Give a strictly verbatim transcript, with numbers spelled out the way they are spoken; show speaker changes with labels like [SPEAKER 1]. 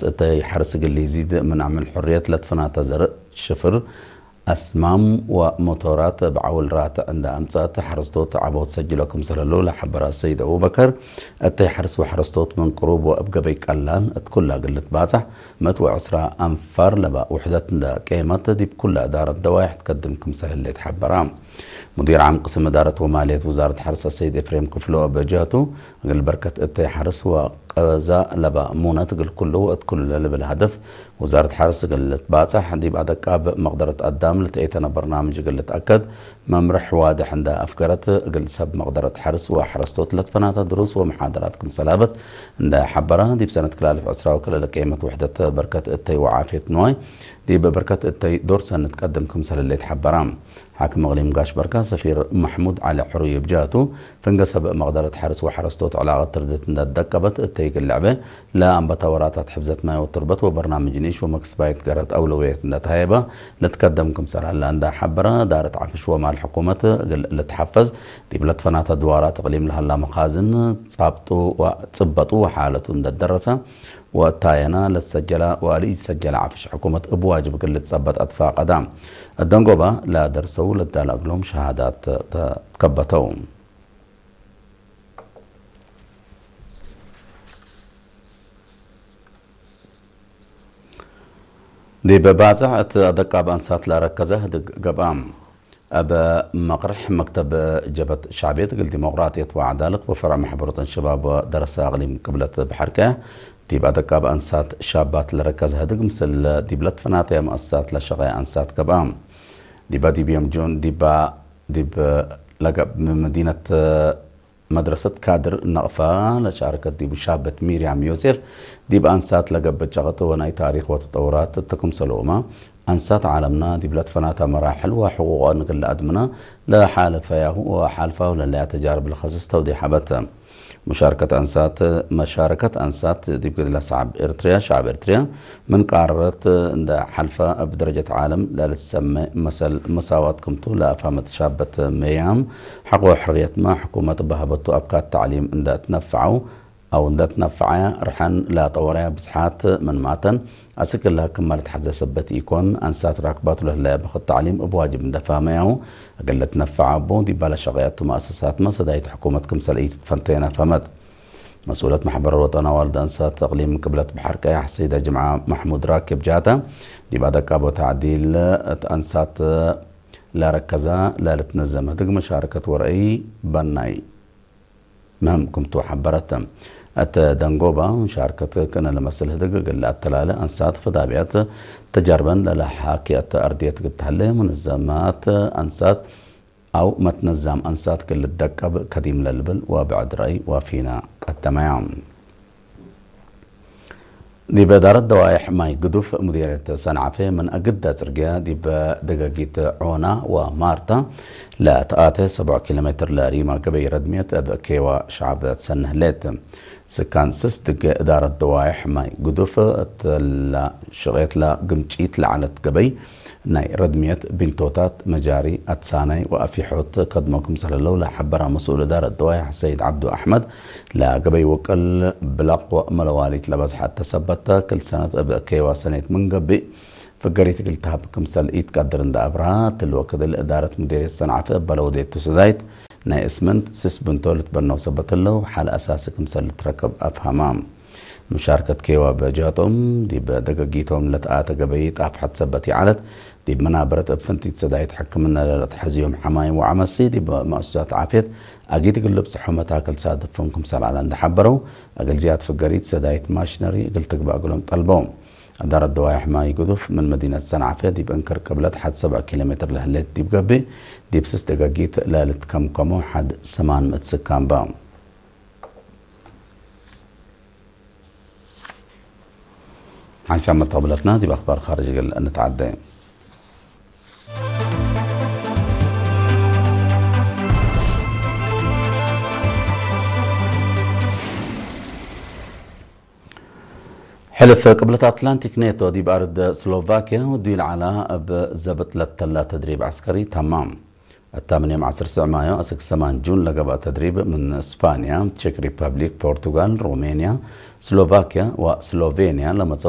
[SPEAKER 1] حرس التي حرس قل يزيد من عمل حرية لتفنات زرق شفر أسمام وموتورات بعول رات عند أمسات حرستوت عبوت سجلكم سلالو لحبر السيد أبو بكر التي حرس وحرستوت من قروب وأبقى بيك ألان اتكلها قلت بازح متو عسرا أنفار لبا وحدة دا قيمت دي بكل إدارة دوايح تقدمكم سلالة حبرام مدير عام قسم إدارة ومالية وزارة حرس السيد إفريم كفلو بجاته قال بركة التي حرس وقزا لبا مونة قل كله اتكل لبا الهدف وزارة حرس قلت بازح دي بعد كاب مقدرة قدام لتأيتنا برنامج قلت أكد ممرح واضح عند أفكارت قل سب مقدرة حرس وحرستوت لتفنات دروس ومحاضراتكم سلابت عند حبرها دي بسنة كلالف أسرا وكل قيمة وحدة بركة التي وعافية نواي دي ببركة التي دور سنة تقدمكم سلالة حبرام حاكم مغلي مقاش بركة سفير محمود علي حرية بجاته فانقصب مقدرة حرس وحرستوت علاقة تردت دكبت التيق اللعبة لا أن بتوراتات حفظت ما وتربط وبرنامج نيش ومكسبايت قرأت أولوية نتهيبة لتقدمكم سرعة لأندا حبرة دارت عفش ومع الحكومة لتحفز دي بلتفنات الدوارات تقليم لها لا مخازن تصابطوا وتصبطوا وحالة الدرسة وتاينا للسجلة ولي سجل عفش حكومة أبواجب قل تثبت أطفاء قدام الدنقوبة لا درسوا للدالق لهم شهادات تكبتهم دي ببازع اتدقى بأنسات لا ركزه قبام أبا مقرح مكتب جبهة شعبية قل ديمقراطية وعدالة وفرع محبرة الشباب ودرس أغليم قبلة بحركة دي بعد كاب أنسات شابات لركز هدق مثل دي بلت فناتي مؤسسات لشغي أنسات كبام دي با دي بيوم جون دي با دي لقب من مدينة مدرسة كادر نقفة لشاركة دي بشابة ميريام يوسف دي بأنسات لقب بجغط وناي تاريخ وتطورات تكم سلومة أنسات عالمنا دي بلت فناتها مراحل وحقوق نقل أدمنا لا حال فياه وحال فاه للا تجارب الخصص تودي حبتها مشاركة أنسات مشاركة أنسات دي بقدر شعب إريتريا شعب إريتريا من قارة عند حلفة بدرجة عالم لا للسمى مثل مساواتكم طول فهمت شابة ميام حقوق حرية ما حكومة بهبطوا أبكات تعليم عند تنفعوا أو عند تنفعها رحن لا طورها بسحات من ماتن أسكر لها كمالة حزة سبت يكون أنسات راكبات له لا بخط تعليم أبواجب عند فهمه قلت نفع بون دي بالا شغيات ومؤسسات ما صدايت حكومتكم سلئيت فنتينا فمد مسؤولة محبر الوطن والد أنسات تقليم من قبلة بحركة حسيدة جمعة محمود راكب جاتا دي بعد كابو تعديل أنسات لا ركزا لا لتنزم هدق مشاركة ورأي بناي مهم كنتو حبرتم أت دنقوبا مشاركة كنا لمسل هدق قل التلالة أنسات فدابيات تجربا للحاكية أردية قتهلة منظمات أنسات أو متنظم أنسات كل الدقب كديم للبل وبعد رأي وفينا التمام دي بدارة دوايح ماي قدوف مديرية صنعفة من أقدة ترقيا دي بدقاقية عونا ومارتا لا تآتي سبع كيلومتر لريما قبي ردمية بكيوة شعب سنه ليت سكان سستق إدارة دوايح ماي قدوف شغيت لا قمتشيت لعنت قبي ناي ردمية بنتوتات مجاري أتساني وأفيحوت قدمكم صلى الله لحبرها مسؤول إدارة دوايح السيد عبدو أحمد لا قبي وكل بلاقوة ملوالي تلبس حتى سبتا كل سنة بكيوة سنة من قبي فقريت قلتها بكم سلئيت قدرن دا أبرات الوقت الإدارة مديرية الصنعة بلودية تسدايت ناي اسمنت سيس بنتولت بنو سبت الله حال أساسكم سلت ركب أفهمام مشاركة كيوا بجاتهم دي بدقاقيتهم لتآتا قبيت أفحت سبتي عالت دي بمنابرة أبفنتي تسدايت حكمنا لتحزيهم حماي وعمسي دي بمؤسسات عافيت أجيت قلب صحومة تاكل سادة فنكم سال على عند حبروا أقل زياد فقريت سدايت ماشنري قلت بقى أقولهم طلبهم دار الدوايح ما يقذف من مدينة صنعفة دي بأنكر قبلت حد سبع كيلومتر لهلت دي بقبي دي بسس دقاقيت لالت كم كمو حد سمان متسكان بام عايز عم طابلتنا دي بأخبار خارج قل نتعدى حلف قبلة أتلانتيك ناتو دي بأرض سلوفاكيا ودي على بزبط للتلا تدريب عسكري تمام الثامن يوم عشر سبعة مايو أسك سمان جون لقبا تدريب من إسبانيا تشيك ريبابليك بورتغال رومانيا سلوفاكيا وسلوفينيا لما